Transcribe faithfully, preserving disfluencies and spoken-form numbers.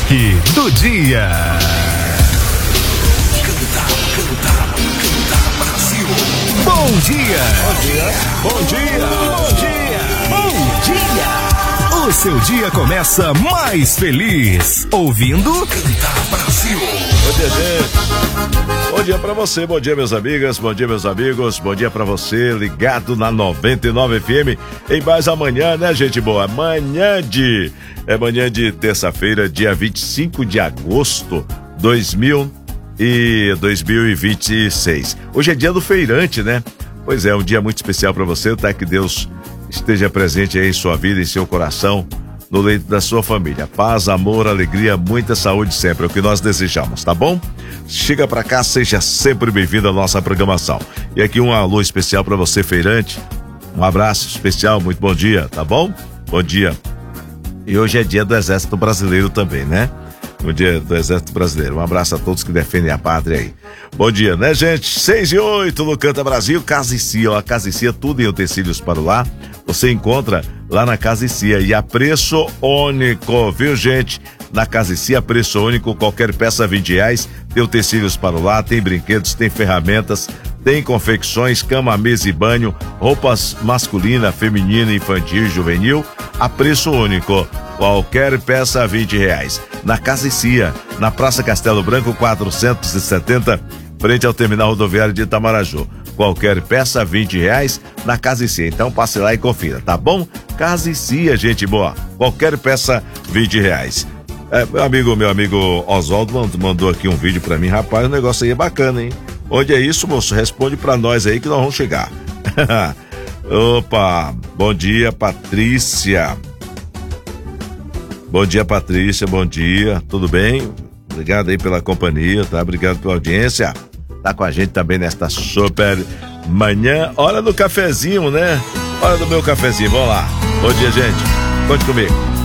Destaque do dia. Canta, canta, canta Brasil. Bom dia. Bom dia. Bom dia. Bom dia. O seu dia começa mais feliz ouvindo Canta Brasil. Bom dia, gente. Bom dia pra você, bom dia, meus amigas, bom dia, meus amigos, bom dia pra você, ligado na noventa e nove F M, em mais amanhã, né, gente boa? Manhã de, é manhã de terça-feira, dia vinte e cinco de agosto de dois mil e vinte e seis. Hoje é dia do feirante, né? Pois é, um dia muito especial pra você, tá? Que Deus esteja presente aí em sua vida, em seu coração, no leito da sua família. Paz, amor, alegria, muita saúde sempre, é o que nós desejamos, tá bom? Chega pra cá, seja sempre bem-vindo à nossa programação. E aqui um alô especial pra você, feirante. Um abraço especial, muito bom dia, tá bom? Bom dia. E hoje é dia do Exército Brasileiro também, né? Bom dia do Exército Brasileiro. Um abraço a todos que defendem a pátria aí. Bom dia, né, gente? seis e oito no Canta Brasil, Casa e Cia. Ó, a Casa e Cia, tudo em utensílios para o lar. Você encontra lá na Casa e Cia. E a preço único, viu, gente? Na Casa e Cia, preço único, qualquer peça vinte reais. Tem utensílios para o lar, tem brinquedos, tem ferramentas, tem confecções, cama, mesa e banho, roupas masculina, feminina, infantil e juvenil, a preço único. Qualquer peça vinte reais. Na Casa e Cia, na Praça Castelo Branco quatrocentos e setenta, frente ao terminal rodoviário de Itamaraju. Qualquer peça vinte reais na Casa e Cia. Então passe lá e confira, tá bom? Casa e Cia, gente boa. Qualquer peça vinte reais. É, meu amigo, meu amigo Oswaldo mandou aqui um vídeo pra mim. Rapaz, o negócio aí é bacana, hein? Onde é isso, moço? Responde pra nós aí que nós vamos chegar. Opa, bom dia, Patrícia. Bom dia, Patrícia, bom dia, tudo bem? Obrigado aí pela companhia, tá? Obrigado pela audiência. Tá com a gente também nesta super manhã. Hora do cafezinho, né? Hora do meu cafezinho, vamos lá. Bom dia, gente. Conte comigo.